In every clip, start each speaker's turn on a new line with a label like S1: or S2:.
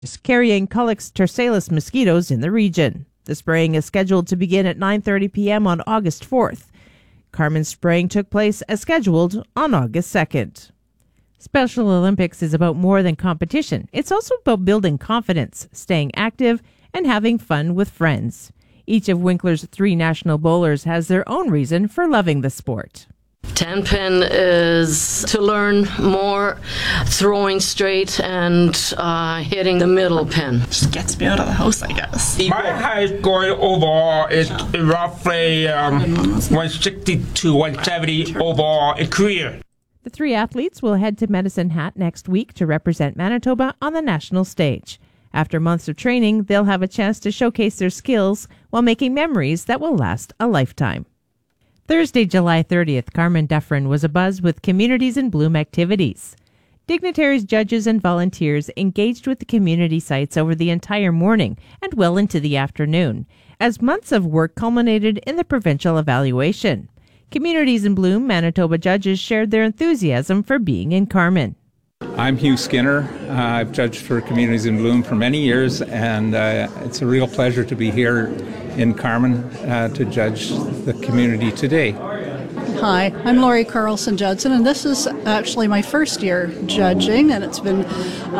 S1: carrying Culex tersalis mosquitoes in the region. The spraying is scheduled to begin at 9:30 p.m. on August 4th. Carmen's spraying took place as scheduled on August 2nd. Special Olympics is about more than competition. It's also about building confidence, staying active, and having fun with friends. Each of Winkler's 3 national bowlers has their own reason for loving the sport.
S2: 10-pin is to learn more throwing straight and hitting the middle pin.
S3: Just gets me out of the house, I guess.
S4: My high score overall is roughly 160 to 170 overall in career.
S1: The 3 athletes will head to Medicine Hat next week to represent Manitoba on the national stage. After months of training, they'll have a chance to showcase their skills while making memories that will last a lifetime. Thursday, July 30th, Carmen Dufferin was abuzz with Communities in Bloom activities. Dignitaries, judges, and volunteers engaged with the community sites over the entire morning and well into the afternoon, as months of work culminated in the provincial evaluation. Communities in Bloom Manitoba judges shared their enthusiasm for being in Carmen.
S5: I'm Hugh Skinner. I've judged for Communities in Bloom for many years, and it's a real pleasure to be here in Carmen to judge the community today.
S6: Hi, I'm Laurie Carlson-Judson, and this is actually my first year judging, and it's been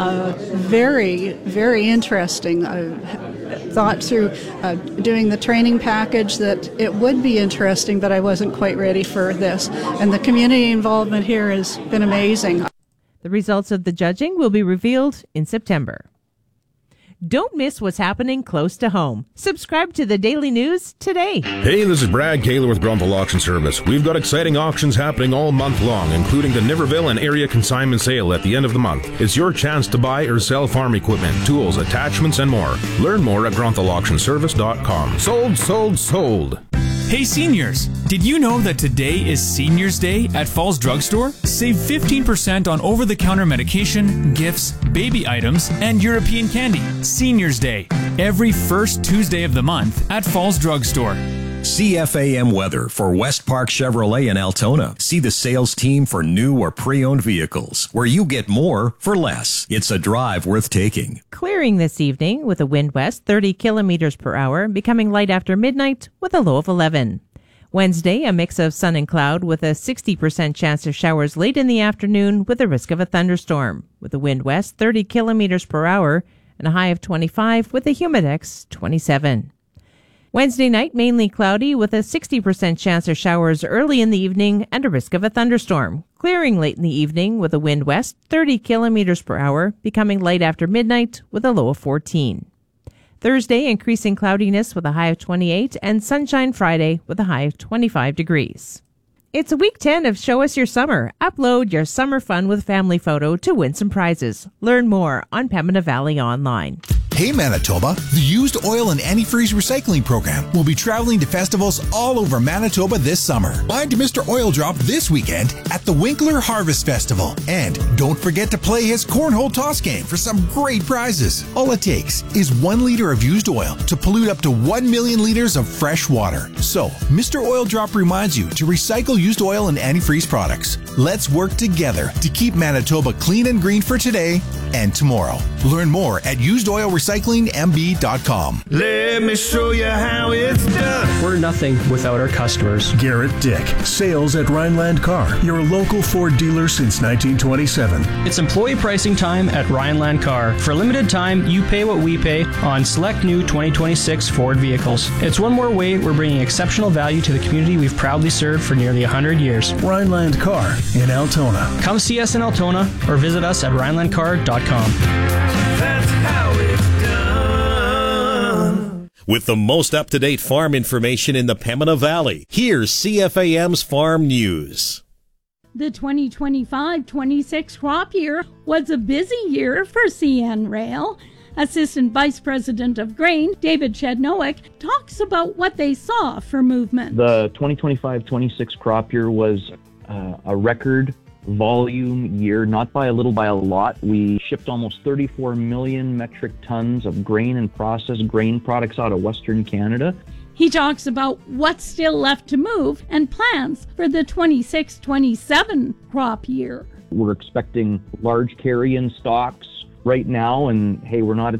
S6: very, very interesting. I thought through doing the training package that it would be interesting, but I wasn't quite ready for this. And the community involvement here has been amazing.
S1: The results of the judging will be revealed in September. Don't miss what's happening close to home. Subscribe to the Daily News today.
S7: Hey, this is Brad Kaler with Grunthal Auction Service. We've got exciting auctions happening all month long, including the Niverville and area consignment sale at the end of the month. It's your chance to buy or sell farm equipment, tools, attachments, and more. Learn more at grunthauctionservice.com. Sold, sold, sold.
S8: Hey seniors, did you know that today is Seniors Day at Falls Drugstore? Save 15% on over-the-counter medication, gifts, baby items, and European candy. Seniors Day, every first Tuesday of the month at Falls Drugstore.
S9: CFAM weather for West Park Chevrolet in Altona. See the sales team for new or pre-owned vehicles, where you get more for less. It's a drive worth taking.
S1: Clearing this evening with a wind west 30 kilometers per hour, becoming light after midnight with a low of 11. Wednesday, a mix of sun and cloud with a 60% chance of showers late in the afternoon with a risk of a thunderstorm, with a wind west 30 kilometers per hour and a high of 25 with a humidex 27. Wednesday night, mainly cloudy with a 60% chance of showers early in the evening and a risk of a thunderstorm. Clearing late in the evening with a wind west 30 kilometers per hour, becoming light after midnight with a low of 14. Thursday, increasing cloudiness with a high of 28 and sunshine Friday with a high of 25 degrees. It's week 10 of Show Us Your Summer. Upload your summer fun with family photo to win some prizes. Learn more on Pembina Valley Online.
S10: Hey Manitoba, the Used Oil and Antifreeze Recycling Program will be traveling to festivals all over Manitoba this summer. Find Mr. Oil Drop this weekend at the Winkler Harvest Festival. And don't forget to play his cornhole toss game for some great prizes. All it takes is 1 liter of used oil to pollute up to 1 million liters of fresh water. So, Mr. Oil Drop reminds you to recycle used oil and antifreeze products. Let's work together to keep Manitoba clean and green for today and tomorrow. Learn more at usedoilrecyclingmb.com.
S11: Let me show you how it's done. We're nothing without our customers.
S12: Garrett Dick, sales at Rhineland Car, your local Ford dealer since 1927.
S11: It's employee pricing time at Rhineland Car. For a limited time, you pay what we pay on select new 2026 Ford vehicles. It's one more way we're bringing exceptional value to the community we've proudly served for nearly 100 years.
S12: Rhineland Car in Altona.
S11: Come see us in Altona or visit us at rhinelandcar.com.
S13: That's how it's done. With the most up-to-date farm information in the Pembina Valley, here's CFAM's Farm News.
S14: The 2025-26 crop year was a busy year for CN Rail. Assistant Vice President of Grain, David Chednowick, talks about what they saw for movement.
S15: The 2025-26 crop year was a record volume year, not by a little, by a lot. We shipped almost 34 million metric tons of grain and processed grain products out of Western Canada.
S14: He talks about what's still left to move and plans for the 26-27 crop year.
S15: We're expecting large carry-in stocks right now, and hey, we're not